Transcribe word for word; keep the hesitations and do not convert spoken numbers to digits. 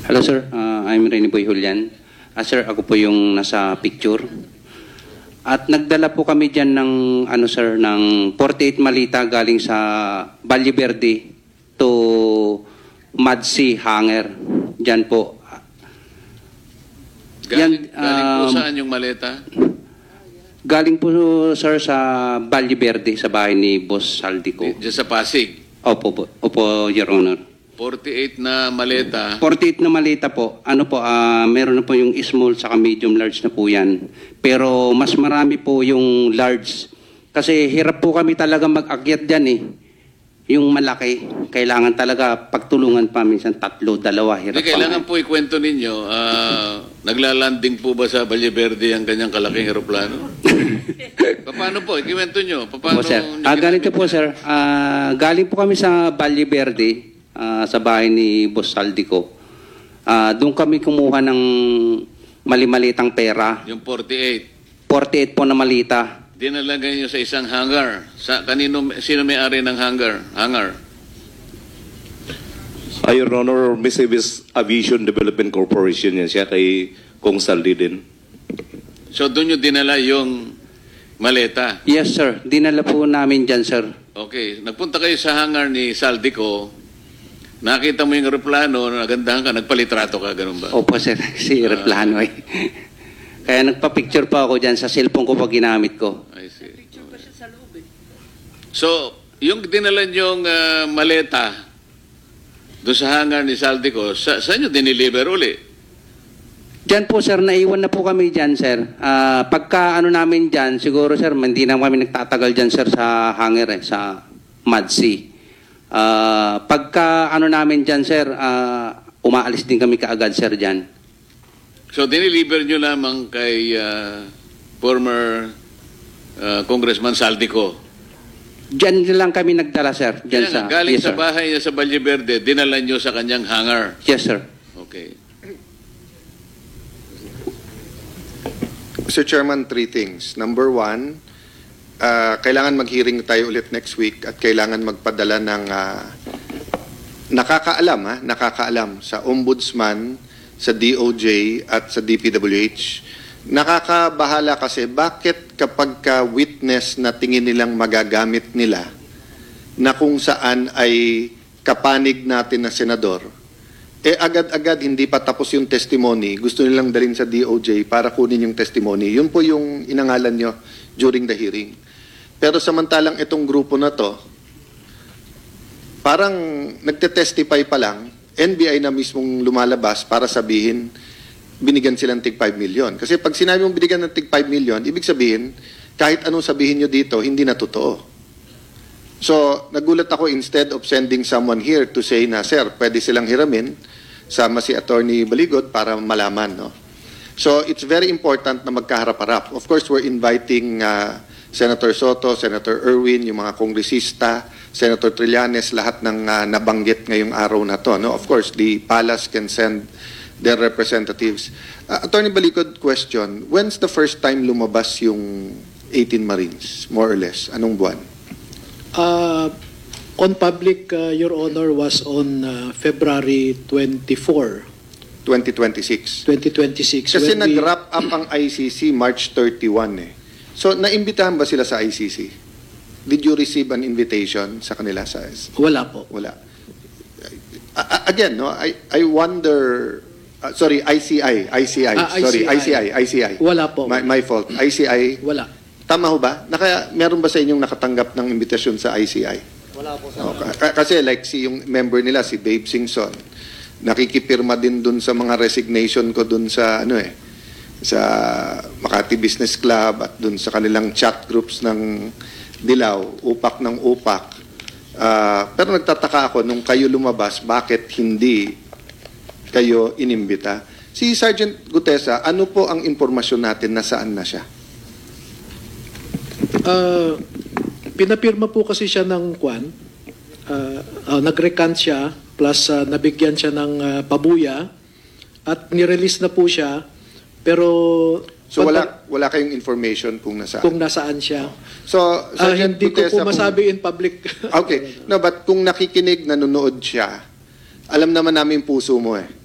Hello sir, uh, I'm Rene Boy Julian. Uh, sir, ako po yung nasa picture. At nagdala po kami diyan ng ano sir, ng forty-eight malita galing sa Valle Verde to Madsea Hangar. Diyan po. Galing, Yan, galing po um, saan yung maleta? Galing po sir sa Valle Verde sa bahay ni Boss Saldico. Diyan sa Pasig. Opo, po, opo, Your Honor. forty-eight na maleta. forty-eight na malita po. Ano po, ah, meron na po yung small saka medium large na po yan. Pero mas marami po yung large. Kasi hirap po kami talaga mag-akyat dyan eh. Yung malaki, kailangan talaga pagtulungan pa minsan tatlo, dalawa, hirap Hindi, pa. kailangan po ikwento ninyo, uh, naglalanding po ba sa Valle Verde ang kanyang kalaking aeroplano? Paano po? Ikwento nyo. Paano Po, sir. Ah, ganito po sir, ah, galing po kami sa Valle Verde, ah, sa bahay ni Boss Saldico. Ah, doon kami kumuha ng mali-malitang pera. Yung forty-eight. forty-eight po na malita. Dinalagay nyo sa isang hangar. Sa, kanino, sino may-ari ng hangar? Hangar. Uh, Your Honor, Mercedes Aviation Development Corporation yan siya kay Kong Saldi din. So doon nyo dinala yung maleta. Yes sir, dinala po namin dyan sir. Okay. Nagpunta kayo sa hangar ni Saldico. Nakita mo yung aeroplano, nagandahan ka, nagpalitrato ka, ganun ba? Opo sir, si aeroplano eh. Kaya nagpa-picture pa ako dyan sa cellphone ko pag ginamit ko. I see. So, yung dinala niyong uh, maleta doon sa hangar ni Saldico, sa, saan nyo diniliver uli? Dyan po sir, naiwan na po kami dyan sir. Ah, pagka ano namin dyan, siguro sir, hindi na kami nagtatagal dyan sir sa hangar eh, sa Madsea. Ah, pagka ano namin dyan sir, ah, umaalis din kami kaagad sir dyan. So, diniliver nyo lamang kay uh, former uh, Congressman Saldico. Dyan lang kami nagdala sir. Dyan Kaya sa, nga, galing yes, sa sir. bahay niya sa Valle Verde, dinala nyo sa kanyang hangar. Yes sir. Okay. Mister Chairman, three things. Number one, uh, kailangan mag-hearing tayo ulit next week at kailangan magpadala ng uh, nakakaalam, ha? nakakaalam sa Ombudsman, sa D O J at sa D P W H. Nakakabahala kasi bakit kapag ka witness na tingin nilang magagamit nila na kung saan ay kapanig natin na senador, eh agad-agad hindi pa tapos yung testimony, gusto nilang dalhin sa D O J para kunin yung testimony. Yun po yung inangalan nyo during the hearing. Pero samantalang itong grupo na to, parang nagte-testify pa lang, N B I na mismong lumalabas para sabihin binigyan silang tig five million. Kasi pag sinabi mong binigyan ng tig five million, ibig sabihin, kahit anong sabihin nyo dito, hindi na totoo. So, nagulat ako instead of sending someone here to say na, sir, pwede silang hiramin, sama si Attorney Baligod para malaman. No? So, it's very important na magkaharap-harap. Of course, we're inviting uh, Senator Soto, Senator Erwin, yung mga kongresista, Senator Trillanes, lahat ng uh, nabanggit ngayong araw na to. No? Of course, the palace can send their representatives. Uh, Attorney Baligod, question, when's the first time lumabas yung eighteen Marines, more or less? Anong buwan? Uh, on public, uh, Your Honor, was on uh, February twenty-fourth, twenty twenty-six. twenty twenty-six. Kasi when we- nag-wrap up ang I C C March thirty-first eh. So, naimbitahan ba sila sa I C C? Did you receive an invitation sa kanila? Sa Wala po. Wala. Uh, again, no, I, I wonder, uh, sorry, I C I, I C I, Ah, sorry, I C I, I C I. I C I. Wala po. My, my fault. I C I, Wala. tama ho ba? Naka, meron ba sa inyong nakatanggap ng invitation sa I C I? Wala po. Okay. Kasi like si yung member nila, si Babe Singson, nakikipirma din dun sa mga resignation ko dun sa ano eh, sa Makati Business Club at dun sa kanilang chat groups ng Dilaw, upak ng upak. Uh, pero nagtataka ako nung kayo lumabas, bakit hindi kayo inimbita? Si Sergeant Gutesa, ano po ang impormasyon natin na saan na siya? Uh, pinapirma po kasi siya ng kwan. Uh, uh, nag-recant siya, plus uh, nabigyan siya ng uh, pabuya, at nirelease na po siya, pero So wala wala kayong information kung nasaan? kung nasaan siya. So, Ah, Sergeant hindi ko Gutesa, po kung- masabi in public. Okay. No, but kung nakikinig, nanonood siya, alam naman namin puso mo eh.